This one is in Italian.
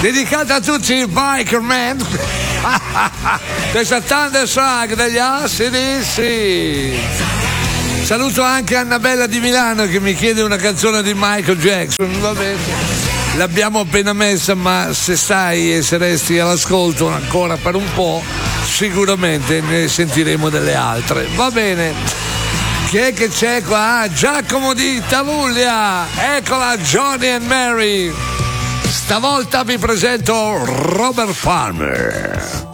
dedicata a tutti i bikerman. Questa Thunderstruck degli AC/DC. Saluto anche Annabella di Milano che mi chiede una canzone di Michael Jackson. Va bene, l'abbiamo appena messa, ma se stai e se resti all'ascolto ancora per un po', sicuramente ne sentiremo delle altre. Va bene. Chi è che c'è qua? Giacomo di Tavullia. Eccola, Johnny and Mary. Stavolta vi presento Robert Palmer.